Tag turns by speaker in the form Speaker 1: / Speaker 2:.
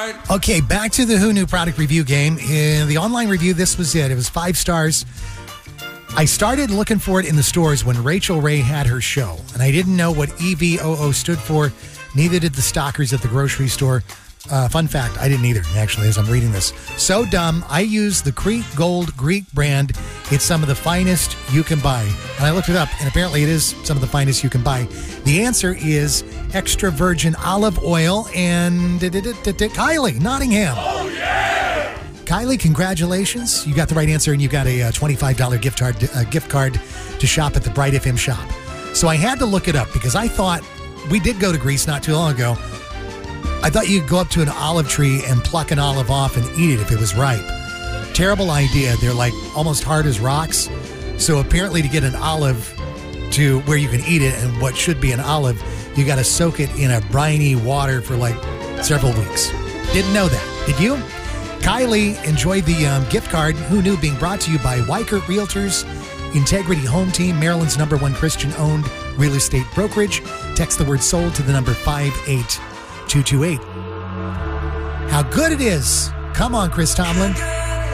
Speaker 1: right.
Speaker 2: Okay, back to the Who Knew product review game. In the online review, this was it. It was 5 stars. I started looking for it in the stores when Rachel Ray had her show, and I didn't know what EVOO stood for. Neither did the stockers at the grocery store. Fun fact, I didn't either, actually, as I'm reading this. So dumb, I use the Crete Gold Greek brand. It's some of the finest you can buy. And I looked it up, and apparently it is some of the finest you can buy. The answer is extra virgin olive oil and Kylie, Nottingham.
Speaker 1: Oh, yeah!
Speaker 2: Kylie, congratulations. You got the right answer, and you got a $25 gift card to shop at the Bright FM shop. So I had to look it up because I thought, we did go to Greece not too long ago. I thought you'd go up to an olive tree and pluck an olive off and eat it if it was ripe. Terrible idea. They're like almost hard as rocks. So apparently to get an olive to where you can eat it and what should be an olive, you got to soak it in a briny water for like several weeks. Didn't know that. Did you? Kylie enjoyed the gift card. Who Knew being brought to you by Weichert Realtors, Integrity Home Team, Maryland's #1 Christian-owned real estate brokerage. Text the word sold to the number 58228. How good it is. Come on, Chris Tomlin.